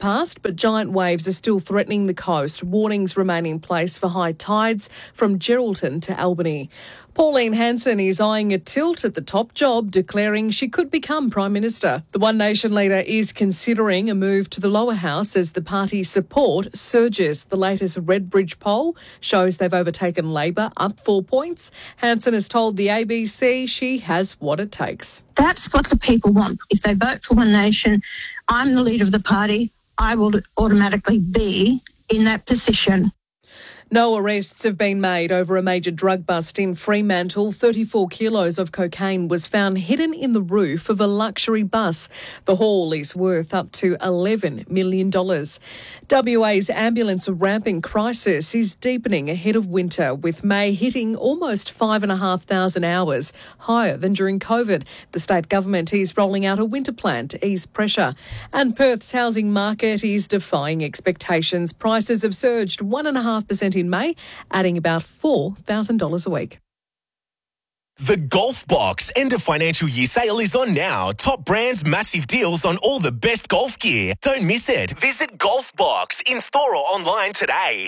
passed, but giant waves are still threatening the coast. Warnings remain in place for high tides from Geraldton to Albany. Pauline Hanson is eyeing a tilt at the top job, declaring she could become Prime Minister. The One Nation leader is considering a move to the lower house as the party's support surges. The latest Redbridge poll shows they've overtaken Labor, up 4 points. Hanson has told the ABC she has what it takes. That's what the people want. If they vote for One Nation, I'm the leader of the party. I will automatically be in that position. No arrests have been made over a major drug bust in Fremantle. 34 kilos of cocaine was found hidden in the roof of a luxury bus. The haul is worth up to $11 million. WA's ambulance ramping crisis is deepening ahead of winter, with May hitting almost 5,500 hours, higher than during COVID. The state government is rolling out a winter plan to ease pressure. And Perth's housing market is defying expectations. Prices have surged 1.5% in May, adding about $4,000 a week. The Golf Box end of financial year sale is on now. Top brands, massive deals on all the best golf gear. Don't miss it. Visit Golf Box in store or online today.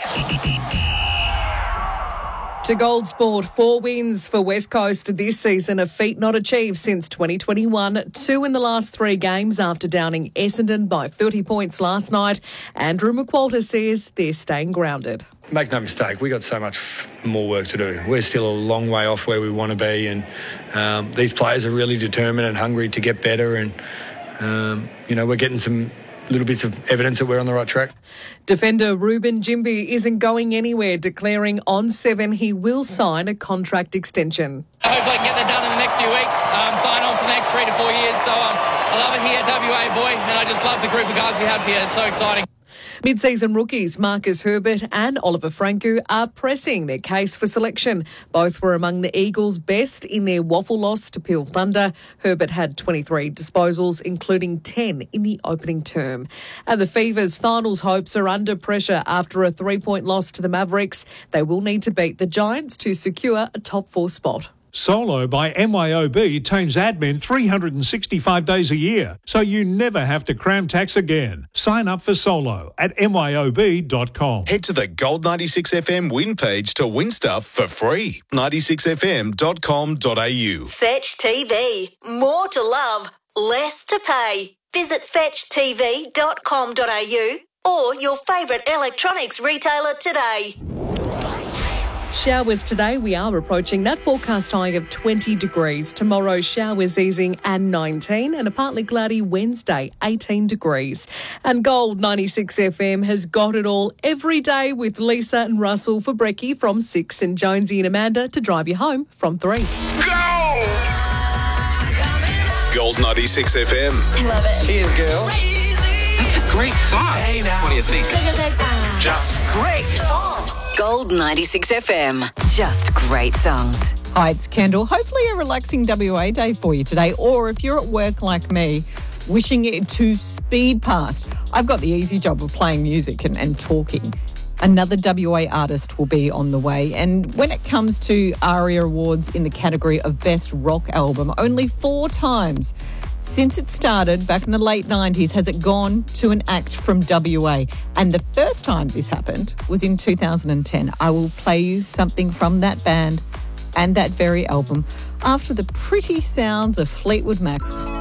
To Gold Sport, 4 wins for West Coast this season, a feat not achieved since 2021. 2 in the last 3 games after downing Essendon by 30 points last night. Andrew McQualter says they're staying grounded. Make no mistake, we got so much more work to do. We're still a long way off where we want to be, and these players are really determined and hungry to get better, and we're getting some little bits of evidence that we're on the right track. Defender Ruben Jimby isn't going anywhere, declaring on 7 he will sign a contract extension. Hopefully I can get that done in the next few weeks, sign on for the next 3 to 4 years. So I love it here at WA, boy, and I just love the group of guys we have here. It's so exciting. Mid-season rookies Marcus Herbert and Oliver Franco are pressing their case for selection. Both were among the Eagles' best in their waffle loss to Peel Thunder. Herbert had 23 disposals, including 10 in the opening term. And the Fever's finals hopes are under pressure after a 3-point loss to the Mavericks. They will need to beat the Giants to secure a top 4 spot. Solo by MYOB tames admin 365 days a year, so you never have to cram tax again. Sign up for Solo at myob.com. Head to the Gold 96 FM win page to win stuff for free. 96fm.com.au. Fetch TV. More to love, less to pay. Visit fetchtv.com.au or your favourite electronics retailer today. Showers today, we are approaching that forecast high of 20 degrees. Tomorrow, showers easing and 19, and a partly cloudy Wednesday, 18 degrees. And Gold 96 FM has got it all every day with Lisa and Russell for brekkie from 6 and Jonesy and Amanda to drive you home from 3. Go! Gold 96 FM. Love it. Cheers, girls. That's a great song. Hey, now. What do you think? Just great songs. Gold 96 FM. Just great songs. Hi, it's Kendall. Hopefully a relaxing WA day for you today. Or if you're at work like me, wishing it to speed past. I've got the easy job of playing music and talking. Another WA artist will be on the way. And when it comes to ARIA Awards in the category of Best Rock Album, only 4 times since it started back in the late 90s has it gone to an act from WA. And the first time this happened was in 2010. I will play you something from that band and that very album after the pretty sounds of Fleetwood Mac.